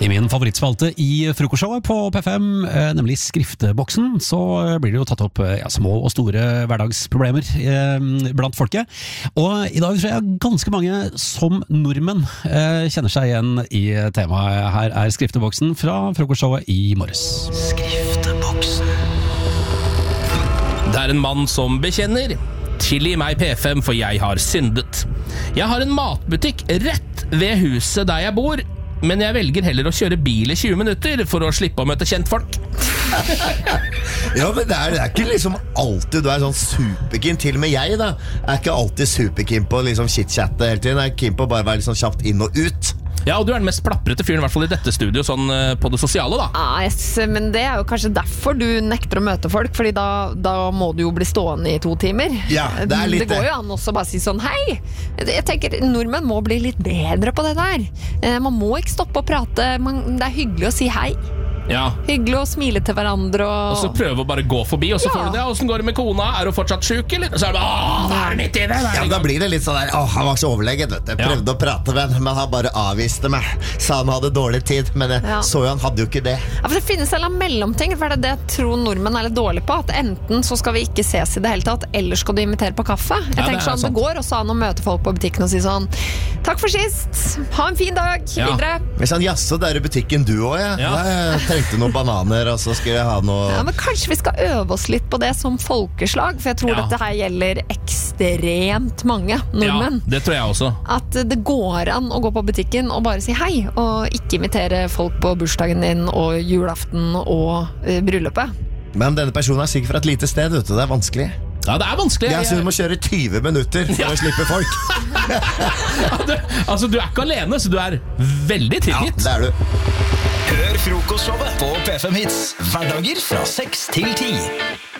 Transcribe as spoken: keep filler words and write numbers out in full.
I min favorittspalte i frokostshowet på P fem, nemlig skrifteboksen, så blir det jo tatt opp ja, små og store hverdagsproblemer eh, blant folket. Og i dag tror jeg ganske mange som nordmenn eh, kjenner seg igjen i temaet. Her er skrifteboksen fra frokostshowet i morges. Skrifteboksen. Det er en mann som bekjenner: tilgi meg P fem, for jeg har syndet. Jeg har en matbutikk rett ved huset der jeg bor, men jeg velger heller å kjøre bil i tjue minutter for å slippe å møte kjentfolk. Ja, men det er, det er ikke liksom alltid du er sånn superkeen. Til og med jeg da er ikke alltid superkeen på liksom chit-chatte hele tiden. Jeg er keen på å bare være litt sånn kjapt inn og ut. Ja, og du er den mest plapprete fyren, i hvert fall i dette studio, sånn på det sosiale da. Ah, yes, men det er jo kanskje derfor du nekter å møte folk, fordi da, da må du jo bli stående i to timer. Ja, det er litt det går jo an også bare si sånn, hei, jeg tenker nordmenn må bli litt bedre på det der. Man må ikke stoppe å prate, man, det er hyggelig å si hei. Ja. Hyggelig å smile til hverandre og... og så prøve å bare gå forbi, og så Ja. får du det. Hvordan går det med kona? Er hun fortsatt syk, eller? Så er det bare, åh, hva er nytt i det? Ja, men da blir det litt sånn der, åh, han var så overlegget, vet du. Jeg prøvde Ja. å prate med han, men han bare avviste meg. Sa han hadde dårlig tid, men jeg Ja. så jo han hadde jo ikke det. Ja, for det finnes en eller annen mellomting, for det er det jeg tror nordmenn er litt dårlig på, at enten så skal vi ikke ses i det hele tatt, eller skal du invitere på kaffe. Jeg Ja, det tenker er sånn, det sant. går også an å møte folk på butikken og si sånn, takk for sist, ha en fin dag, Ja. videre. Men sånn, jaså, det er i butikken du også, ja. Ja. Ja, jeg trengte noen bananer, og så skulle jeg ha noe... Ja, men kanskje vi skal øve oss litt på det som folkeslag, for jeg tror Ja. dette her gjelder ekstremt mange nordmenn. Ja, det tror jeg også. At det går an å gå på butikken og bare si hei, og ikke invitere folk på bursdagen din og julaften og uh, bryllupet. Men denne personen er sikkert fra et lite sted, vet du, det er vanskelig. Ja, det er vanskelig. Jeg synes du må kjøre tyve minutter for Ja. å slippe folk. Ja, du, altså, du er ikke alene, så du er veldig Ja, tilgitt. det er du. Hør frokostshowet på P fem Hits hverdager fra seks til ti.